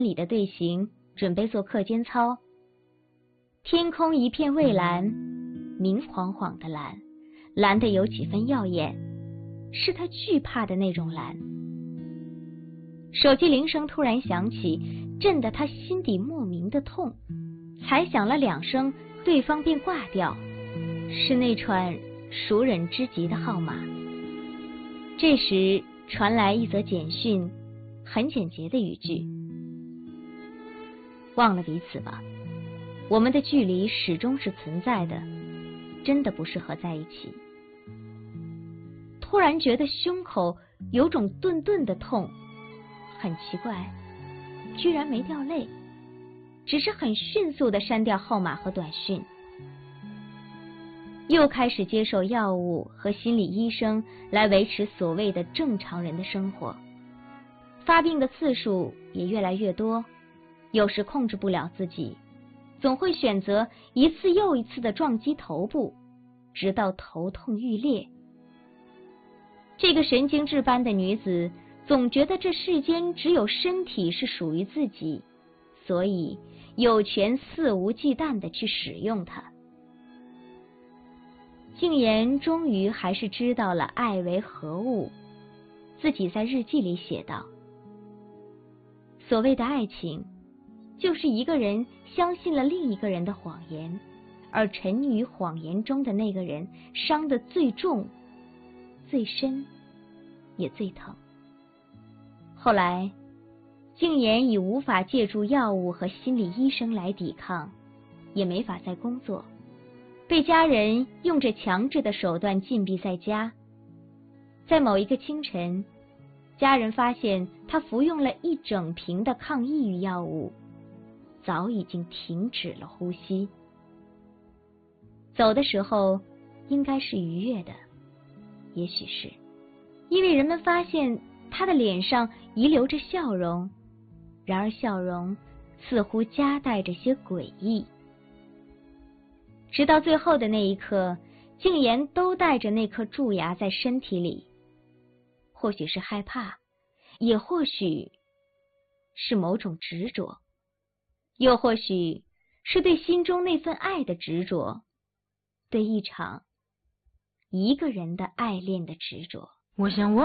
里的队形准备做课间操。天空一片蔚蓝，明晃晃的蓝，蓝得有几分耀眼，是他惧怕的那种蓝。手机铃声突然响起，震得他心底莫名的痛，才响了2声，对方便挂掉，是那串熟人之极的号码。这时传来一则简讯，很简洁的语句：忘了彼此吧，我们的距离始终是存在的，真的不适合在一起。突然觉得胸口有种顿顿的痛，很奇怪，居然没掉泪，只是很迅速地删掉号码和短讯。又开始接受药物和心理医生来维持所谓的正常人的生活，发病的次数也越来越多，有时控制不了自己，总会选择一次又一次的撞击头部，直到头痛欲裂。这个神经质般的女子总觉得这世间只有身体是属于自己，所以有权肆无忌惮地去使用它。静言终于还是知道了爱为何物，自己在日记里写道：所谓的爱情，就是一个人相信了另一个人的谎言，而沉溺于谎言中的那个人伤得最重、最深，也最疼。后来，静言已无法借助药物和心理医生来抵抗，也没法再工作，被家人用着强制的手段禁闭在家。在某一个清晨，家人发现他服用了1整瓶的抗抑郁药物，早已经停止了呼吸。走的时候应该是愉悦的，也许是因为人们发现他的脸上遗留着笑容，然而笑容似乎夹带着些诡异。直到最后的那一刻，静言都带着那颗蛀牙在身体里，或许是害怕，也或许是某种执着，又或许是对心中那份爱的执着，对一个人的爱恋的执着。 我想我